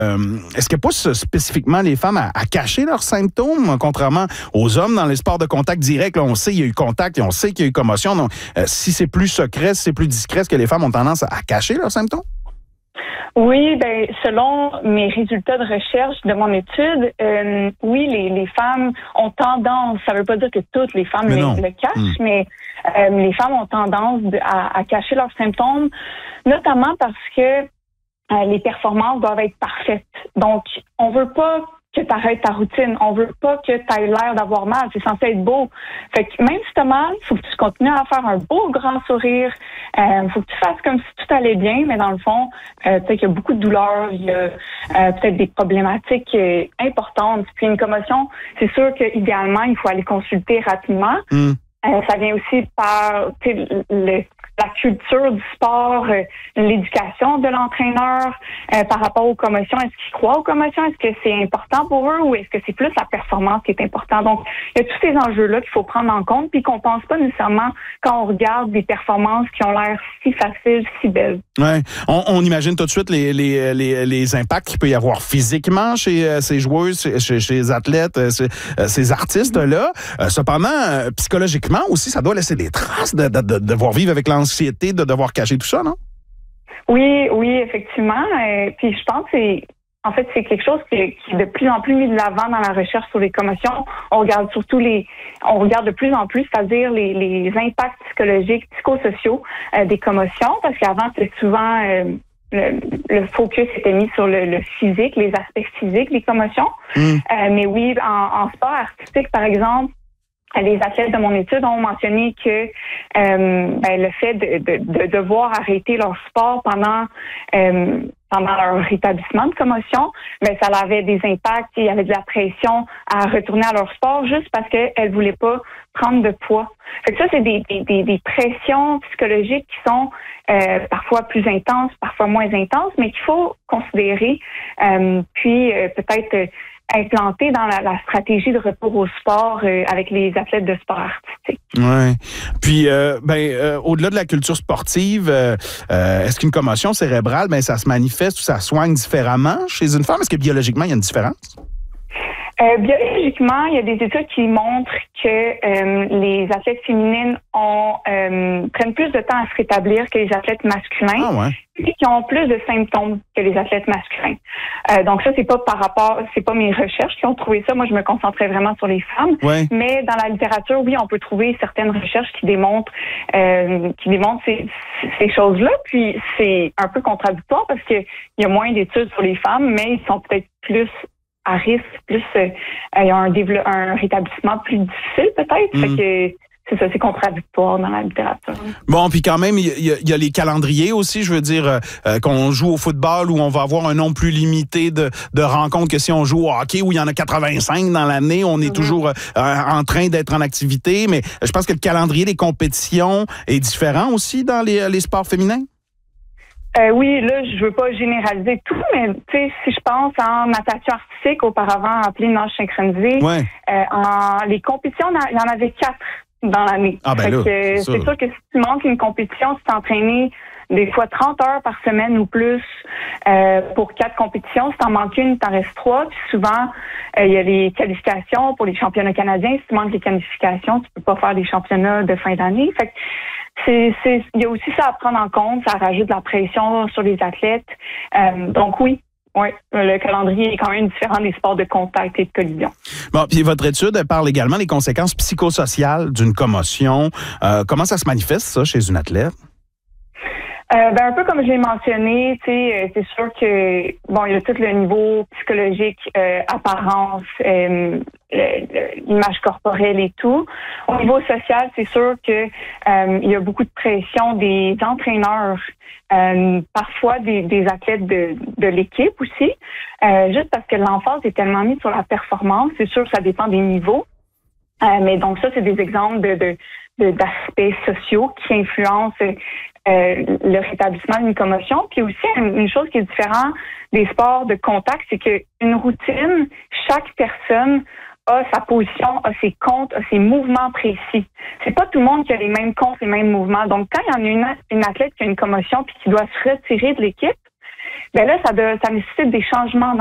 est-ce qu'elles poussent spécifiquement les femmes à cacher leurs symptômes, contrairement aux hommes dans les sports de contact direct? Là, on sait qu'il y a eu contact et on sait qu'il y a eu commotion. Donc, si c'est plus secret, si c'est plus discret, est-ce que les femmes ont tendance à cacher leurs symptômes? Oui, selon mes résultats de recherche de mon étude, oui, les femmes ont tendance, ça veut pas dire que toutes les femmes le cachent, mais les femmes ont tendance à cacher leurs symptômes, notamment parce que les performances doivent être parfaites. Donc, on veut pas que tu arrêtes ta routine. On veut pas que tu aies l'air d'avoir mal. C'est censé être beau. Fait que même si tu as mal, il faut que tu continues à faire un beau grand sourire. Faut que tu fasses comme si tout allait bien, mais dans le fond, peut-être qu'il y a beaucoup de douleurs, il y a peut-être des problématiques importantes. Puis une commotion, c'est sûr qu'idéalement, il faut aller consulter rapidement. Ça vient aussi par la culture du sport, l'éducation de l'entraîneur par rapport aux commotions. Est-ce qu'ils croient aux commotions? Est-ce que c'est important pour eux ou est-ce que c'est plus la performance qui est importante? Donc, il y a tous ces enjeux-là qu'il faut prendre en compte puis qu'on pense pas nécessairement quand on regarde des performances qui ont l'air si faciles, si belles. Ouais. On imagine tout de suite les impacts qu'il peut y avoir physiquement chez ces joueuses, chez les athlètes, ces artistes-là. Cependant, psychologiquement aussi, ça doit laisser des traces de devoir vivre avec l'anxiété de devoir cacher tout ça, non? Oui, effectivement. Puis je pense que c'est quelque chose qui est de plus en plus mis de l'avant dans la recherche sur les commotions. On regarde de plus en plus, c'est-à-dire les impacts psychologiques, psychosociaux des commotions, parce qu'avant, c'était souvent le focus était mis sur le physique, les aspects physiques des commotions. Mais oui, en sport artistique, par exemple, les athlètes de mon étude ont mentionné que le fait de devoir arrêter leur sport pendant leur rétablissement de commotion, ça avait des impacts, il y avait de la pression à retourner à leur sport juste parce qu'elles voulaient pas prendre de poids. Fait que ça, c'est des pressions psychologiques qui sont parfois plus intenses, parfois moins intenses, mais qu'il faut considérer, puis peut-être implanté dans la stratégie de retour au sport avec les athlètes de sport artistique. Oui. Puis, au-delà de la culture sportive, est-ce qu'une commotion cérébrale, ça se manifeste ou ça soigne différemment chez une femme? Est-ce que biologiquement, il y a une différence? Biologiquement, il y a des études qui montrent que les athlètes féminines prennent plus de temps à se rétablir que les athlètes masculins et qui ont plus de symptômes que les athlètes masculins. Donc ça, c'est pas mes recherches qui ont trouvé ça. Moi, je me concentrais vraiment sur les femmes. Ouais. Mais dans la littérature, oui, on peut trouver certaines recherches qui démontrent ces choses-là. Puis c'est un peu contradictoire parce qu'il y a moins d'études sur les femmes, mais ils sont peut-être plus à risque, plus il y a un rétablissement plus difficile peut-être. Fait que c'est ça, c'est contradictoire dans la littérature. Bon, puis quand même, il y a les calendriers aussi. Je veux dire, qu'on joue au football où on va avoir un nombre plus limité de rencontres que si on joue au hockey où il y en a 85 dans l'année. On est toujours en train d'être en activité. Mais je pense que le calendrier des compétitions est différent aussi dans les sports féminins. Oui, là, je veux pas généraliser tout, mais tu sais, si je pense en natation artistique, auparavant appelée nage synchronisée, les compétitions, il y en avait 4 dans l'année. C'est sûr que si tu manques une compétition, tu t'es entraîné des fois 30 heures par semaine ou plus pour 4 compétitions. Si t'en manques une, t'en restes 3. Puis souvent, il y a les qualifications pour les championnats canadiens. Si tu manques les qualifications, tu peux pas faire les championnats de fin d'année. Fait que il y a aussi ça à prendre en compte. Ça rajoute de la pression sur les athlètes. Donc oui, le calendrier est quand même différent des sports de contact et de collision. Bon, puis votre étude elle parle également des conséquences psychosociales d'une commotion. Comment ça se manifeste, ça, chez une athlète? Un peu comme je l'ai mentionné, tu sais, c'est sûr que il y a tout le niveau psychologique, apparence, l'image corporelle et tout. Au niveau social, c'est sûr que il y a beaucoup de pression des entraîneurs, parfois des athlètes de l'équipe aussi, juste parce que l'emphase est tellement mise sur la performance. C'est sûr que ça dépend des niveaux, mais donc ça, c'est des exemples d'aspects sociaux qui influencent le rétablissement d'une commotion. Puis aussi, une chose qui est différente des sports de contact, c'est qu'une routine, chaque personne a sa position, a ses comptes, a ses mouvements précis. C'est pas tout le monde qui a les mêmes comptes, les mêmes mouvements. Donc, quand il y en a une athlète qui a une commotion puis qui doit se retirer de l'équipe, ben là, ça nécessite des changements